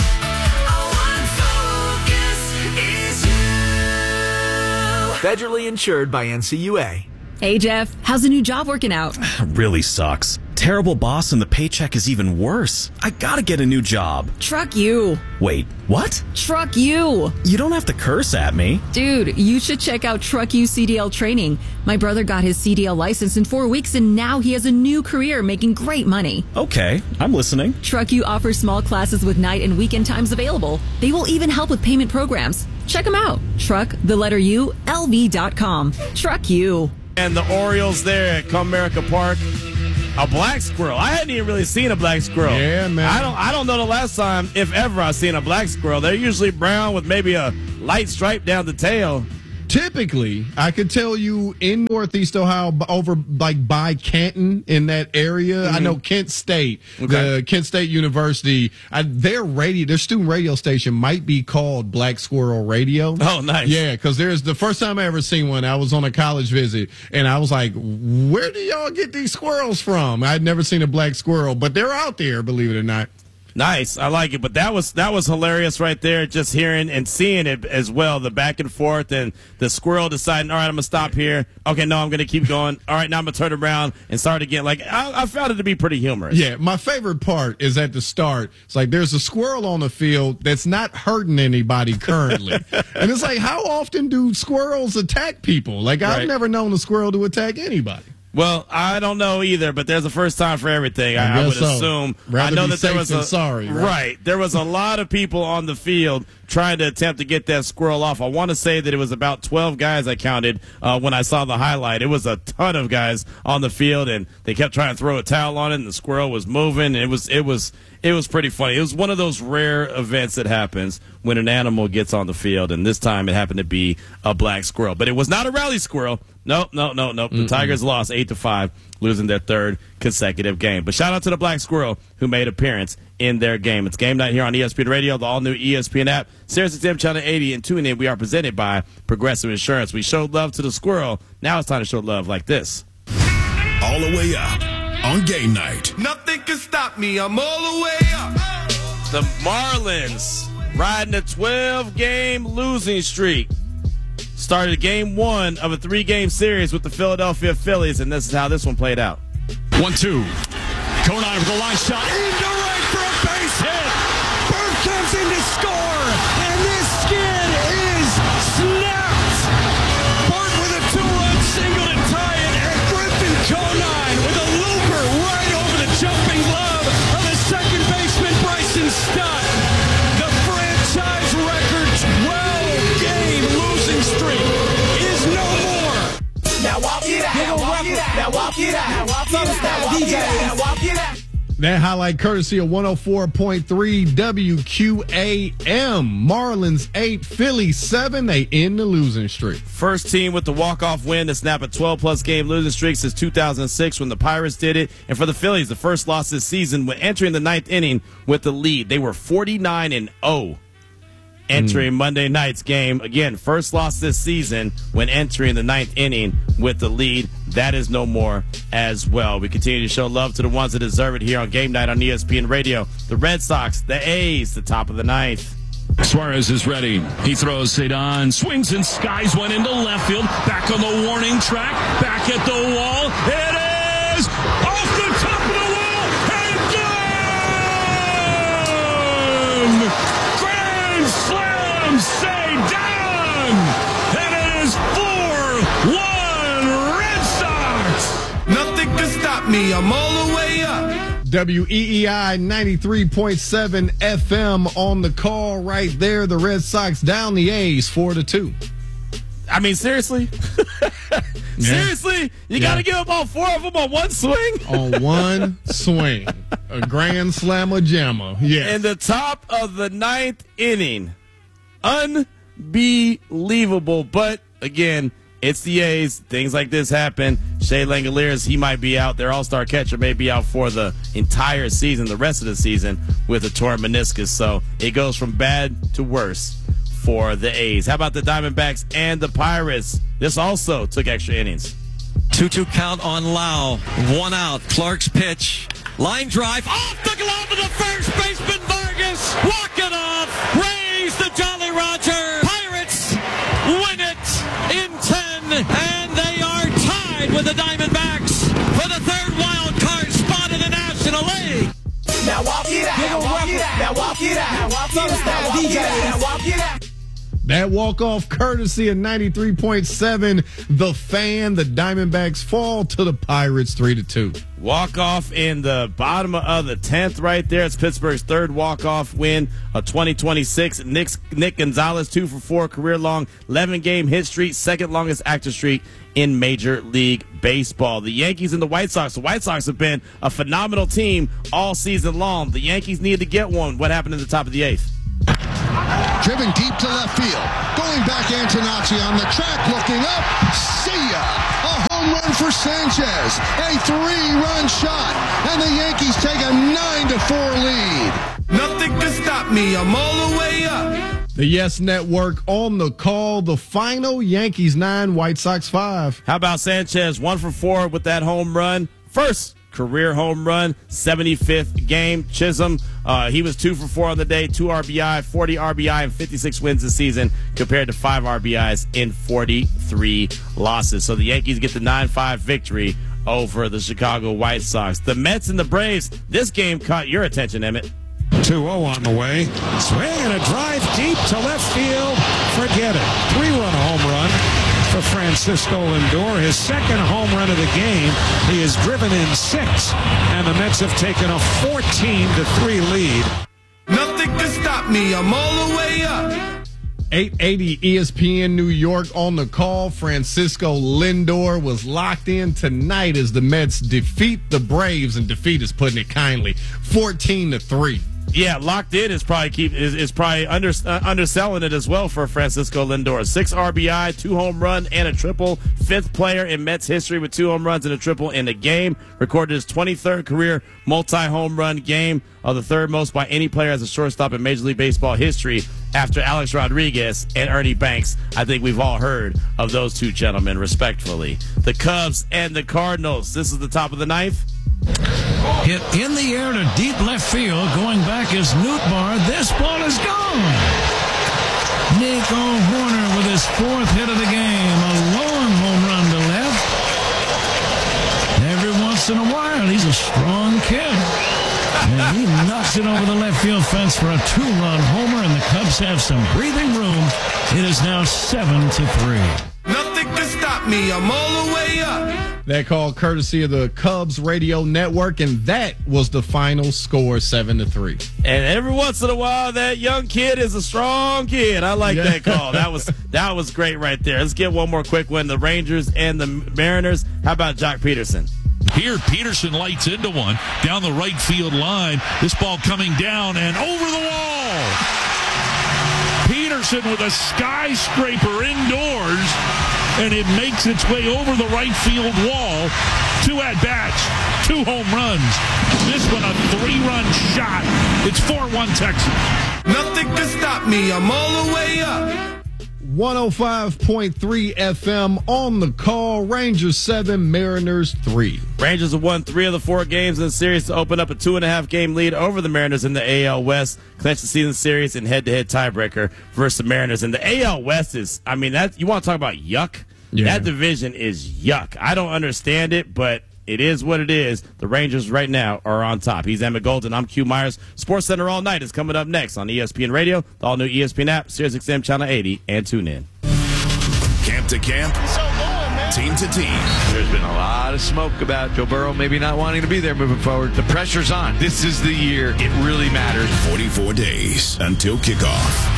Federally insured by N C U A. Hey, Jeff, how's the new job working out? Really sucks. Terrible boss and the paycheck is even worse. I gotta get a new job. Truck you. Wait, what? Truck you. You don't have to curse at me. Dude, you should check out Truck You C D L training. My brother got his C D L license in four weeks and now he has a new career making great money. Okay, I'm listening. Truck You offers small classes with night and weekend times available. They will even help with payment programs. Check them out. Truck, the letter U, L V dot com. Truck You. And the Orioles there at Comerica Park. A black squirrel. I hadn't even really seen a black squirrel. Yeah, man. I don't I don't know the last time, if ever, I've seen a black squirrel. They're usually brown with maybe a light stripe down the tail. Typically, I could tell you in Northeast Ohio, over like by Canton in that area. Mm-hmm. I know Kent State, okay. the Kent State University, I, their radio, their student radio station might be called Black Squirrel Radio. Oh, nice. Yeah, because there's the first time I ever seen one. I was on a college visit, and I was like, "Where do y'all get these squirrels from?" I'd never seen a black squirrel, but they're out there, believe it or not. Nice, I like it, but that was that was hilarious right there. Just hearing and seeing it as well, the back and forth, and the squirrel deciding, all right, I'm gonna stop here. Okay, no, I'm gonna keep going. All right, now I'm gonna turn around and start again. Like I, I found it to be pretty humorous. Yeah, my favorite part is at the start. It's like there's a squirrel on the field that's not hurting anybody currently, and it's like, how often do squirrels attack people? Like I've Right. never known a squirrel to attack anybody. Well, I don't know either, but there's a first time for everything. I I, I would guess so. assume. Rather I know be that there safe was than a sorry, right? right. There was a lot of people on the field trying to attempt to get that squirrel off. I want to say that it was about twelve guys I counted uh, when I saw the highlight. It was a ton of guys on the field, and they kept trying to throw a towel on it, and the squirrel was moving. It was it was it was pretty funny. It was one of those rare events that happens when an animal gets on the field, and this time it happened to be a black squirrel. But it was not a rally squirrel. No, no, no, no. The Mm-mm. Tigers lost eight to five, losing their third consecutive game. But shout out to the black squirrel who made appearance in their game. It's game night here on E S P N Radio, the all-new E S P N app, Sirius X M Channel eighty, and tune in. We are presented by Progressive Insurance. We showed love to the squirrel. Now it's time to show love like this. All the way up on game night. Nothing can stop me. I'm all the way up. The Marlins riding a twelve-game losing streak. Started game one of a three-game series with the Philadelphia Phillies, and this is how this one played out. One, two. Conine with a line shot into right for a base hit. Bird comes in to score, and this skid is snapped. Bart with a two-run single to tie it, and Griffin Conine with a looper right over the jumping glove of the second baseman Bryson Stott. The franchise record twelve-game losing streak is no more. Now walk it out. Now walk it out. Now walk it out. Now walk it out. Now walk it out. That highlight courtesy of one oh four point three W Q A M. Marlins eight, Phillies seven. They end the losing streak. First team with the walk-off win to snap a twelve-plus game losing streak since two thousand six when the Pirates did it. And for the Phillies, the first loss this season when entering the ninth inning with the lead. They were forty-nine and oh entering mm. Monday night's game. Again, first loss this season when entering the ninth inning with the lead. That is no more as well. We continue to show love to the ones that deserve it here on Game Night on E S P N Radio. The Red Sox, the A's, the top of the ninth. Suarez is ready. He throws it on, swings and skies one into left field. Back on the warning track, back at the wall. It is off the top of the wall and gone! Grand slam, say down! And it is four one Red Sox! Nothing can stop me. I'm all the way up. W E E I ninety-three point seven F M on the call right there. The Red Sox down the A's four to two. I mean, seriously? Seriously? You Yeah. got to give up all four of them on one swing? On one swing. A grand slammer jammer. Yeah. In the top of the ninth inning. Unbelievable. But, again, it's the A's. Things like this happen. Shea Langoliers, he might be out. Their all-star catcher may be out for the entire season, the rest of the season, with a torn meniscus. So it goes from bad to worse for the A's. How about the Diamondbacks and the Pirates? This also took extra innings. two two count on Lau. One out. Clark's pitch. Line drive off the glove of the first baseman Vargas. Walk it off. Raise the Jolly Roger. Pirates win it in ten, and they are tied with the Diamondbacks for the third wild card spot in the National League. Now walk it out. Walk it out. Now walk it out. Walk it out. D J. Now walk it out. That walk-off courtesy of ninety-three point seven, The Fan. The Diamondbacks fall to the Pirates three to two. Walk-off in the bottom of the tenth right there. It's Pittsburgh's third walk-off win of twenty twenty-six. Nick, Nick Gonzalez, two for four, career-long, eleven-game hit streak, second-longest active streak in Major League Baseball. The Yankees and the White Sox. The White Sox have been a phenomenal team all season long. The Yankees needed to get one. What happened at the top of the eighth? Driven deep to left field. Going back, Antonacci on the track, looking up. See ya! A home run for Sanchez. A three-run shot. And the Yankees take a nine to four lead. Nothing can stop me. I'm all the way up. The Yes Network on the call. The final, Yankees nine, White Sox five. How about Sanchez? One for four with that home run. First career home run, seventy-fifth game. Chisholm, uh, he was two for four on the day, two R B I, forty R B I, and fifty-six wins this season compared to five R B Is in forty-three losses. So the Yankees get the nine five victory over the Chicago White Sox. The Mets and the Braves, this game caught your attention, Emmett. two oh on the way. Swing and a drive deep to left field. Forget it. Three-run home run for Francisco Lindor. His second home run of the game. He has driven in six, and the Mets have taken a fourteen to three lead. Nothing can stop me. I'm all the way up. eight eighty E S P N New York on the call. Francisco Lindor was locked in tonight as the Mets defeat the Braves, and defeat is putting it kindly, fourteen to three. Yeah, locked in is probably keep is, is probably under, uh, underselling it as well for Francisco Lindor. Six R B I, two home run, and a triple. Fifth player in Mets history with two home runs and a triple in the game. Recorded his twenty-third career multi-home run game, of the third most by any player as a shortstop in Major League Baseball history after Alex Rodriguez and Ernie Banks. I think we've all heard of those two gentlemen, respectfully. The Cubs and the Cardinals. This is the top of the ninth. Hit in the air to deep left field. Going back is Nootbaar. This ball is gone. Nico Horner with his fourth hit of the game. A long home run to left. Every once in a while, he's a strong kid. And he knocks it over the left field fence for a two-run homer, and the Cubs have some breathing room. It is now seven to three. Nothing can stop me. I'm all the way up. That call courtesy of the Cubs Radio Network, and that was the final score, seven to three. And every once in a while, that young kid is a strong kid. I like yeah. that call. That was that was great right there. Let's get one more quick one. The Rangers and the Mariners. How about Jock Peterson? Here, Peterson lights into one down the right field line. This ball coming down and over the wall. Peterson with a skyscraper indoors, and it makes its way over the right field wall. Two at-bats, two home runs. This one a three-run shot. It's four one Texas. Nothing can stop me. I'm all the way up. one oh five point three F M on the call. Rangers seven, Mariners three. Rangers have won three of the four games in the series to open up a two and a half game lead over the Mariners in the A L West. Clinch the season series in head-to-head tiebreaker versus the Mariners. And the A L West is, I mean, that you want to talk about yuck? Yeah. That division is yuck. I don't understand it, but it is what it is. The Rangers right now are on top. He's Emmett Golden. I'm Q Myers. Sports Center All Night is coming up next on E S P N Radio, the all-new E S P N app, Sirius X M Channel eighty, and tune in. Camp to camp, team to team. There's been a lot of smoke about Joe Burrow maybe not wanting to be there moving forward. The pressure's on. This is the year it really matters. forty-four days until kickoff.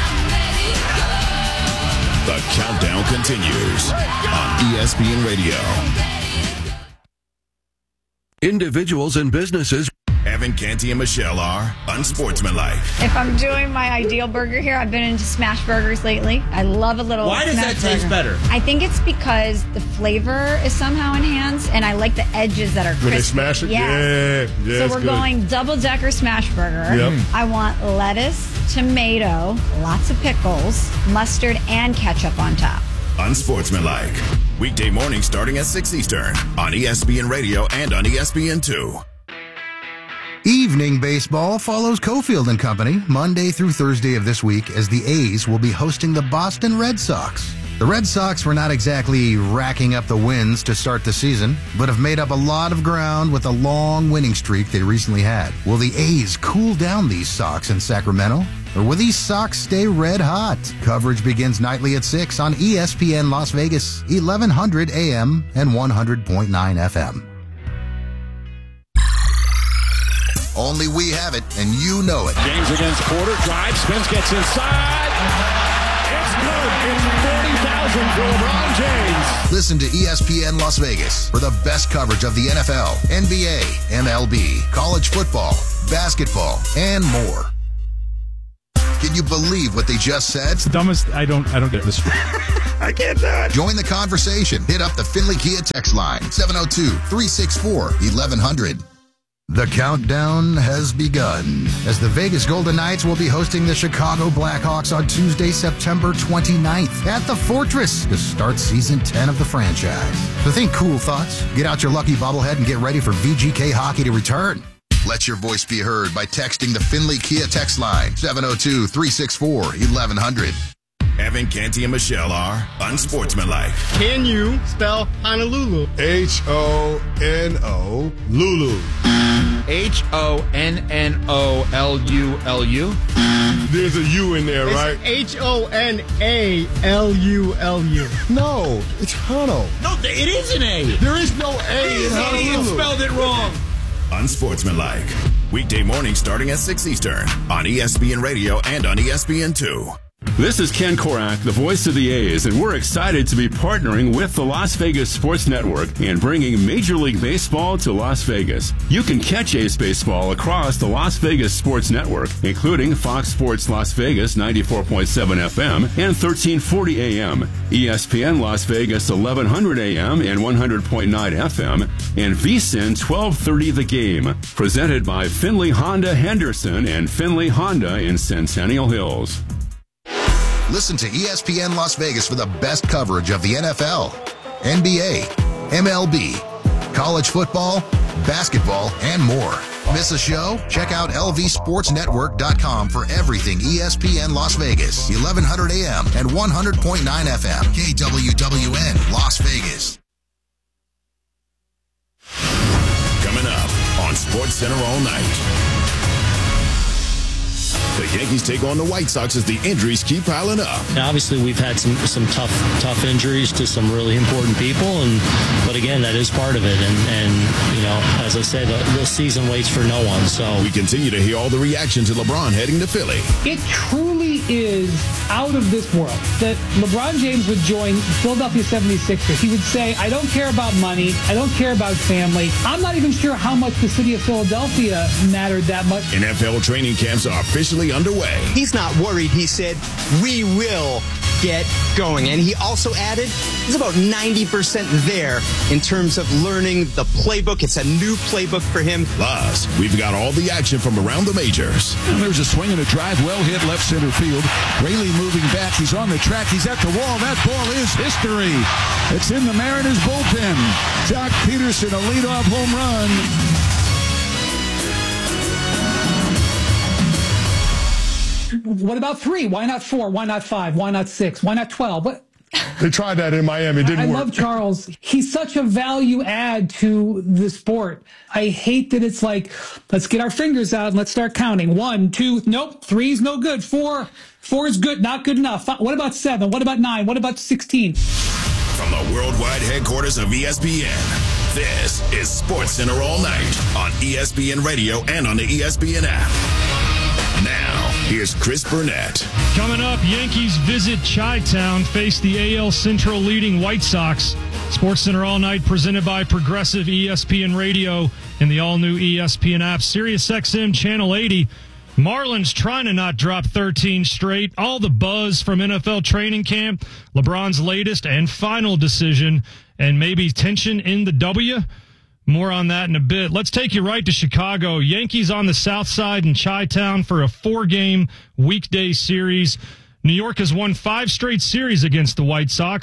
The countdown continues on E S P N Radio. Individuals and businesses. Evan Canty and Michelle are unsportsmanlike. If I'm doing my ideal burger here, I've been into smash burgers lately. I love a little Why does smash that taste burger. better? I think it's because the flavor is somehow enhanced, and I like the edges that are crispy. When they smash it? Yes. Yeah. yeah so it's we're good. going double-decker smash burger. Yep. I want lettuce, tomato, lots of pickles, mustard, and ketchup on top. Unsportsmanlike. Weekday morning starting at six Eastern on E S P N Radio and on E S P N two. Evening baseball follows Cofield and Company Monday through Thursday of this week as the A's will be hosting the Boston Red Sox. The Red Sox were not exactly racking up the wins to start the season, but have made up a lot of ground with a long winning streak they recently had. Will the A's cool down these Sox in Sacramento? Or will these Sox stay red hot? Coverage begins nightly at six on E S P N Las Vegas, eleven hundred A M and one hundred point nine F M. Only we have it, and you know it. James against Porter, drives, spins, gets inside. It's good. It's forty thousand for LeBron James. Listen to E S P N Las Vegas for the best coverage of the N F L, N B A, M L B, college football, basketball, and more. Can you believe what they just said? It's the dumbest. I don't. I don't get this. I can't do it. Join the conversation. Hit up the Finley Kia text line, seven oh two, three six four, eleven hundred. The countdown has begun as the Vegas Golden Knights will be hosting the Chicago Blackhawks on Tuesday, September twenty-ninth at the Fortress to start season ten of the franchise. So think cool thoughts, get out your lucky bobblehead, and get ready for V G K hockey to return. Let your voice be heard by texting the Finley Kia text line, seven oh two, three six four, eleven hundred. Evan Canty and Michelle are unsportsmanlike. Can you spell Honolulu? H O N O, Lulu. H O N N O L U L U. There's a U in there, right? H O N A L U L U. No, it's Hono. No, it is an A. There is no A in This idiot Honolulu. spelled it wrong. Unsportsmanlike. Weekday morning starting at six Eastern on E S P N Radio and on E S P N two. This is Ken Korak, the voice of the A's, and we're excited to be partnering with the Las Vegas Sports Network and bringing Major League Baseball to Las Vegas. You can catch A's baseball across the Las Vegas Sports Network, including Fox Sports Las Vegas ninety-four point seven F M and thirteen forty A M, E S P N Las Vegas eleven hundred A M and one hundred point nine F M, and V S I N twelve thirty The Game, presented by Finley Honda Henderson and Finley Honda in Centennial Hills. Listen to E S P N Las Vegas for the best coverage of the N F L, N B A, M L B, college football, basketball, and more. Miss a show? Check out L V sports network dot com for everything E S P N Las Vegas, eleven hundred A M and one hundred point nine F M, K W W N Las Vegas. Coming up on Sports Center all night. The Yankees take on the White Sox as the injuries keep piling up. Now, obviously, we've had some some tough tough injuries to some really important people, and but again, that is part of it. And, and you know, as I said, the, the season waits for no one. So we continue to hear all the reaction to LeBron heading to Philly. It truly is out of this world that LeBron James would join Philadelphia seventy-sixers. He would say, I don't care about money. I don't care about family. I'm not even sure how much the city of Philadelphia mattered that much. N F L training camps are officially underway. He's not worried. He said, we will get going. And he also added, he's about ninety percent there in terms of learning the playbook. It's a new playbook for him. Plus, we've got all the action from around the majors. And there's a swing and a drive, well hit left center field. Rayleigh moving back. He's on the track. He's at the wall. That ball is history. It's in the Mariners bullpen. Jock Peterson, a leadoff home run. What about three? Why not four? Why not five? Why not six? Why not twelve? What? They tried that in Miami. It didn't I work. love Charles. He's such a value add to the sport. I hate that it's like, let's get our fingers out and let's start counting. One, two, nope. Three's no good. Four, four is good, not good enough. What about seven? What about nine? What about sixteen? From the worldwide headquarters of E S P N, this is Sports Center all night on E S P N Radio and on the E S P N app. Now, here's Chris Burnett. Coming up, Yankees visit Chi-Town, face the A L Central leading White Sox. Sports Center all night presented by Progressive E S P N Radio and the all-new E S P N app. Sirius X M Channel eighty. Marlins trying to not drop thirteen straight. All the buzz from N F L training camp. LeBron's latest and final decision, and maybe tension in the W. More on that in a bit. Let's take you right to Chicago. Yankees on the south side in Chi-Town for a four-game weekday series. New York has won five straight series against the White Sox.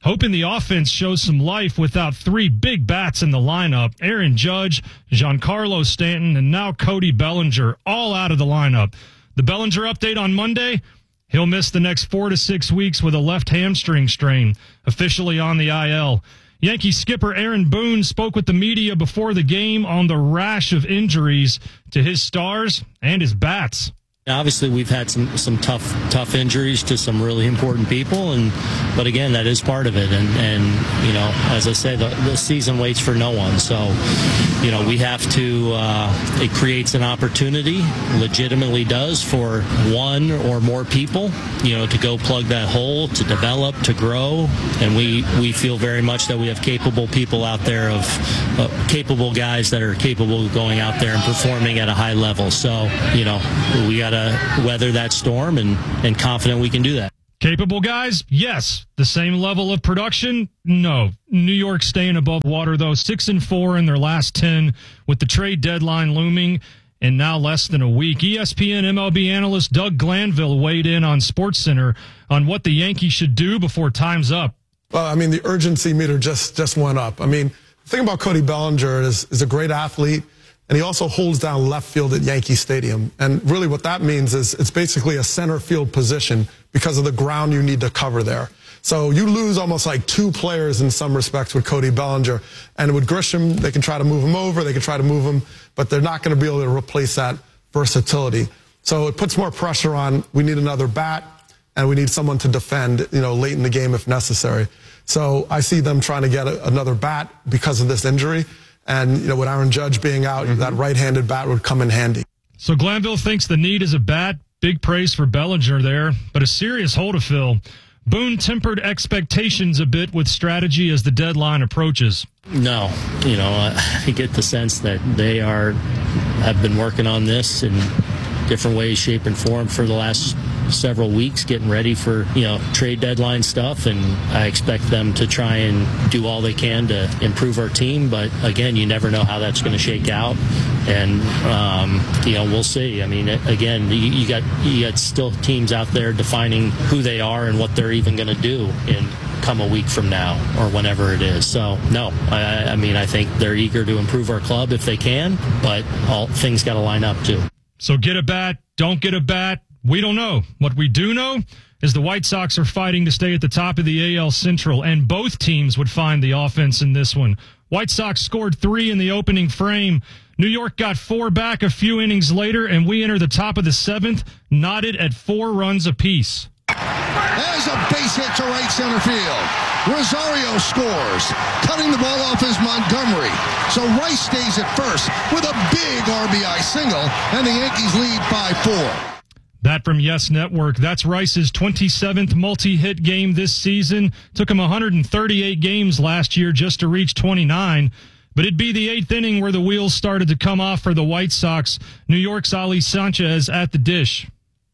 hoping the offense shows some life without three big bats in the lineup. Aaron Judge, Giancarlo Stanton, and now Cody Bellinger, all out of the lineup. The Bellinger update on Monday, he'll miss the next four to six weeks with a left hamstring strain, officially on the I L. Yankee skipper Aaron Boone spoke with the media before the game on the rash of injuries to his stars and his bats. Obviously, we've had some, some tough tough injuries to some really important people, and but again, that is part of it. And, and you know, as I said, the, the season waits for no one. So, you know, we have to. Uh, it creates an opportunity, legitimately does, for one or more people, you know, to go plug that hole, to develop, to grow. And we we feel very much that we have capable people out there, of uh, capable guys that are capable of going out there and performing at a high level. So, you know, we got to weather that storm, and, and confident we can do that. Capable guys? Yes. The same level of production? No. New York staying above water, though. Six and four in their last ten, with the trade deadline looming in now less than a week. E S P N M L B analyst Doug Glanville weighed in on SportsCenter on what the Yankees should do before time's up. Well, I mean, the urgency meter just, just went up. I mean, the thing about Cody Bellinger is, is a great athlete. And he also holds down left field at Yankee Stadium. And really what that means is it's basically a center field position because of the ground you need to cover there. So you lose almost like two players in some respects with Cody Bellinger. And with Grisham, they can try to move him over, they can try to move him, but they're not going to be able to replace that versatility. So it puts more pressure on, we need another bat, and we need someone to defend, you know, late in the game if necessary. So I see them trying to get a, another bat because of this injury. And, you know, with Aaron Judge being out, mm-hmm. that right-handed bat would come in handy. So Glanville thinks the need is a bat. Big praise for Bellinger there, but a serious hole to fill. Boone tempered expectations a bit with strategy as the deadline approaches. No, you know, I get the sense that they are have been working on this in different ways, shape, and form for the last several weeks, getting ready for, you know, trade deadline stuff, and I expect them to try and do all they can to improve our team. But again, you never know how that's going to shake out, and um, you know, we'll see. I mean, again, you, you got you got still teams out there defining who they are and what they're even going to do in come a week from now or whenever it is. So no, I, I mean, I think they're eager to improve our club if they can, but all things got to line up too. So get a bat, don't get a bat. We don't know. What we do know is the White Sox are fighting to stay at the top of the A L Central, and both teams would find the offense in this one. White Sox scored three in the opening frame. New York got four back a few innings later, and we enter the top of the seventh, knotted at four runs apiece. There's a base hit to right center field. Rosario scores. Cutting the ball off is Montgomery. So Rice stays at first with a big R B I single, and the Yankees lead by four. That from Yes Network. That's Rice's twenty-seventh multi-hit game this season. Took him one hundred thirty-eight games last year just to reach twenty-nine. But it'd be the eighth inning where the wheels started to come off for the White Sox. New York's Ali Sanchez at the dish.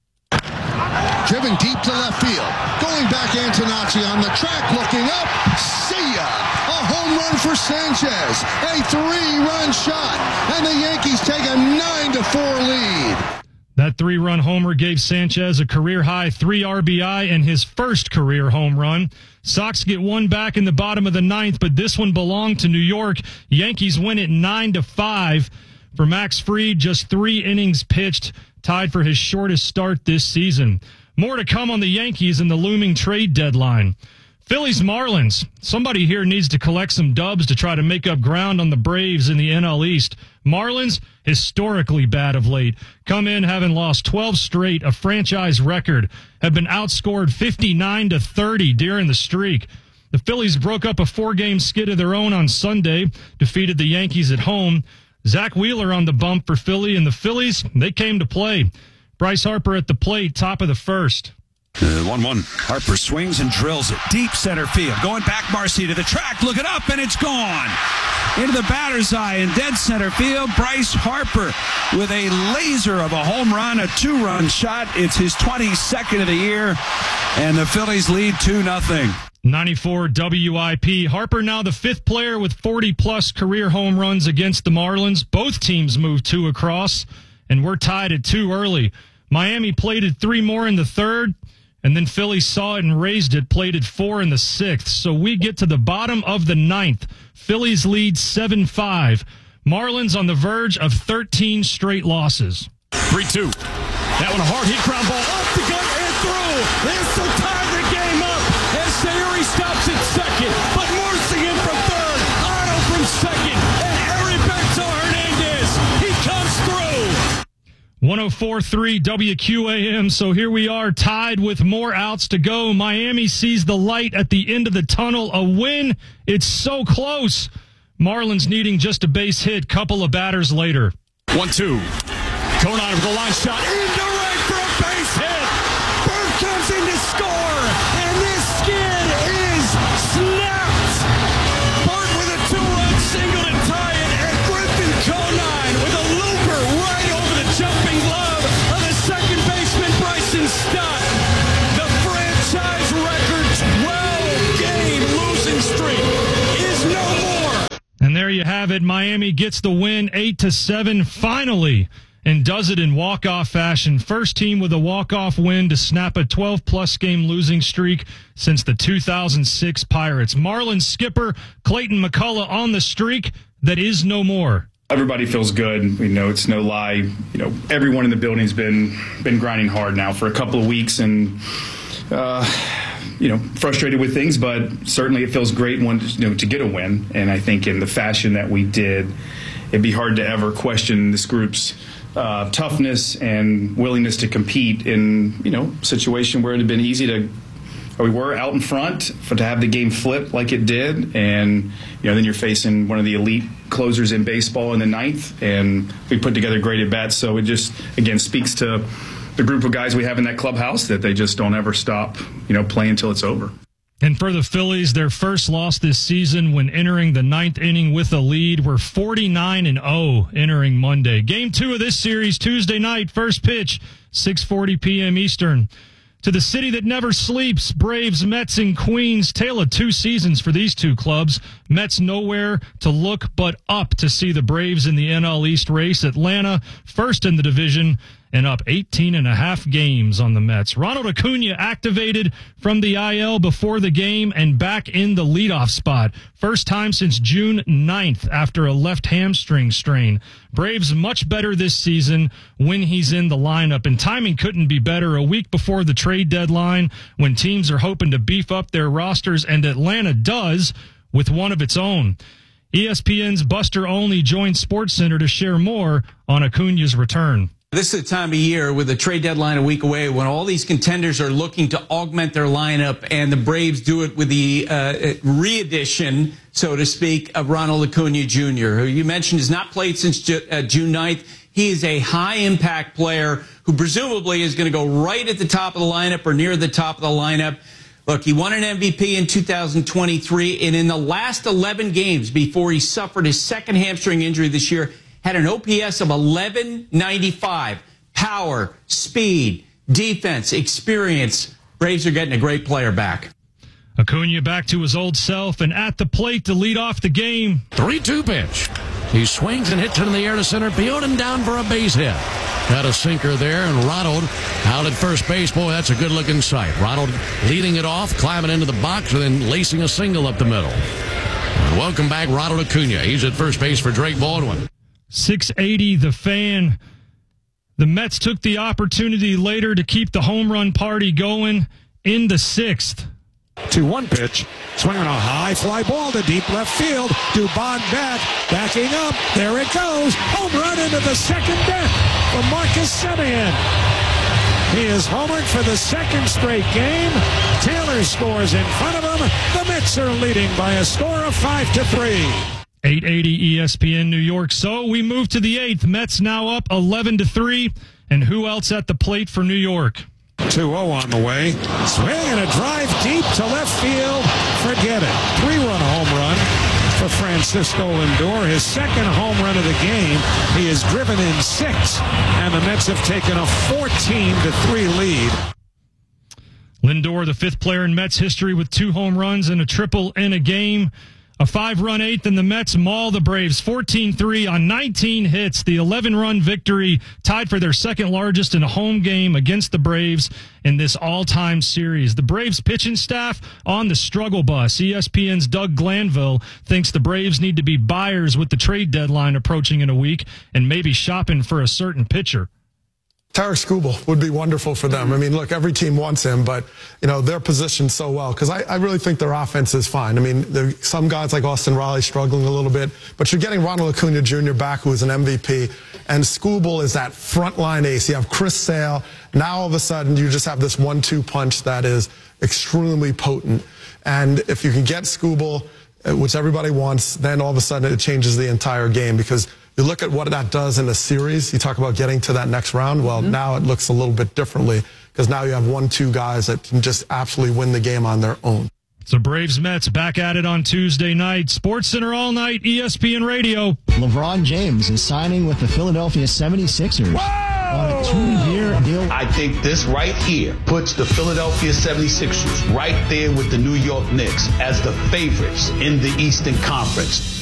Driven deep to left field. Going back, Antonacci on the track, looking up. See ya! A home run for Sanchez. A three-run shot. And the Yankees take a nine to four lead. That three-run homer gave Sanchez a career-high three R B I and his first career home run. Sox get one back in the bottom of the ninth, but this one belonged to New York. Yankees win it nine to five. For Max Fried, just three innings pitched, tied for his shortest start this season. More to come on the Yankees and the looming trade deadline. Phillies Marlins. Somebody here needs to collect some dubs to try to make up ground on the Braves in the N L East. Marlins, historically bad of late, come in having lost twelve straight, a franchise record, have been outscored fifty-nine to thirty during the streak. The Phillies broke up a four-game skid of their own on Sunday, defeated the Yankees at home. Zach Wheeler on the bump for Philly, and the Phillies, they came to play. Bryce Harper at the plate, top of the first. one one. Harper swings and drills it. Deep center field. Going back, Marcy to the track. Look it up, and it's gone. Into the batter's eye in dead center field. Bryce Harper with a laser of a home run, a two-run shot. It's his twenty-second of the year, and the Phillies lead two nothing. ninety-four W I P. Harper now the fifth player with forty-plus career home runs against the Marlins. Both teams moved two across, and we're tied at two early. Miami plated three more in the third. And then Philly saw it and raised it, played it four in the sixth. So we get to the bottom of the ninth. Phillies lead seven five. Marlins on the verge of thirteen straight losses. three two. That one a hard hit ground ball off the gut and through. This will tie the game up as Sayuri stops at second. But Morrissey in from third. Otto from second. And Heriberto Hernandez. He comes through. one oh four point three W Q A M. So here we are tied with more outs to go. Miami sees the light at the end of the tunnel. A win. It's so close. Marlins needing just a base hit. Couple of batters later. one two. Conine with a line shot into right for a base hit. Bird comes in to score, and this skid is snapped. Bird with a two-run single to tie it, and Griffin Conine with a looper right over the jumping glove of the second baseman Bryson Stott. The franchise record twelve-game losing streak is no more. And there you have it. Miami gets the win eight to seven finally, and does it in walk-off fashion. First team with a walk-off win to snap a twelve-plus game losing streak since the two thousand six Pirates. Marlins skipper Clayton McCullough on the streak that is no more. Everybody feels good. We know it's no lie. You know, everyone in the building's been been grinding hard now for a couple of weeks, and uh, you know, frustrated with things, but certainly it feels great one, you know, to get a win. And I think in the fashion that we did, it'd be hard to ever question this group's Uh, toughness and willingness to compete in, you know, a situation where it had been easy to, or we were out in front for to have the game flip like it did, and you know then you're facing one of the elite closers in baseball in the ninth, and we put together great at bats. So it just again speaks to the group of guys we have in that clubhouse that they just don't ever stop, you know, playing until it's over. And for the Phillies, their first loss this season when entering the ninth inning with a lead. We're forty-nine and oh entering Monday. Game two of this series, Tuesday night, first pitch, six forty p.m. Eastern. To the city that never sleeps, Braves, Mets, and Queens. Tale of two seasons for these two clubs. Mets nowhere to look but up to see the Braves in the N L East race. Atlanta, first in the division, and up eighteen and a half games on the Mets. Ronald Acuna activated from the I L before the game and back in the leadoff spot. First time since June ninth after a left hamstring strain. Braves much better this season when he's in the lineup, and timing couldn't be better a week before the trade deadline when teams are hoping to beef up their rosters, and Atlanta does with one of its own. E S P N's Buster Olney joins SportsCenter to share more on Acuna's return. This is the time of year with the trade deadline a week away when all these contenders are looking to augment their lineup, and the Braves do it with the uh, re-edition, so to speak, of Ronald Acuna Junior, who you mentioned has not played since Ju- uh, June ninth. He is a high-impact player who presumably is going to go right at the top of the lineup or near the top of the lineup. Look, he won an M V P in two thousand twenty-three, and in the last eleven games before he suffered his second hamstring injury this year, had an O P S of eleven ninety-five. Power, speed, defense, experience. Braves are getting a great player back. Acuna back to his old self and at the plate to lead off the game. three two pitch. He swings and hits it in the air to center field and down for a base hit. Got a sinker there, and Ronald out at first base. Boy, that's a good-looking sight. Ronald leading it off, climbing into the box, and then lacing a single up the middle. And welcome back, Ronald Acuna. He's at first base for Drake Baldwin. six eighty, the fan. The Mets took the opportunity later to keep the home run party going in the sixth. two one pitch. Swinging a high fly ball to deep left field. Dubon back. Backing up. There it goes. Home run into the second deck for Marcus Semien. He is homered for the second straight game. Taylor scores in front of him. The Mets are leading by a score of five to three. eight eighty E S P N New York. So we move to the eighth. Mets now up eleven to three. And who else at the plate for New York? two oh on the way. Swing and a drive deep to left field. Forget it. Three-run home run for Francisco Lindor. His second home run of the game. He has driven in six. And the Mets have taken a fourteen to three lead. Lindor, the fifth player in Mets history with two home runs and a triple in a game. A five-run eighth, and the Mets maul the Braves fourteen three on nineteen hits. The eleven-run victory tied for their second largest in a home game against the Braves in this all-time series. The Braves pitching staff on the struggle bus. E S P N's Doug Glanville thinks the Braves need to be buyers with the trade deadline approaching in a week and maybe shopping for a certain pitcher. Tarik Skubal would be wonderful for them. I mean, look, every team wants him, but, you know, they're positioned so well because I, I really think their offense is fine. I mean, there, some guys like Austin Riley struggling a little bit, but you're getting Ronald Acuna Junior back, who is an M V P, and Skubal is that frontline ace. You have Chris Sale. Now, all of a sudden, you just have this one two punch that is extremely potent. And if you can get Skubal, which everybody wants, then all of a sudden it changes the entire game because you look at what that does in a series. You talk about getting to that next round. Well, mm-hmm. now it looks a little bit differently because now you have one, two guys that can just absolutely win the game on their own. So Braves Mets back at it on Tuesday night. Sports Center all night, E S P N Radio. LeBron James is signing with the Philadelphia seventy-sixers. Whoa! On a two-year deal. I think this right here puts the Philadelphia seventy-sixers right there with the New York Knicks as the favorites in the Eastern Conference.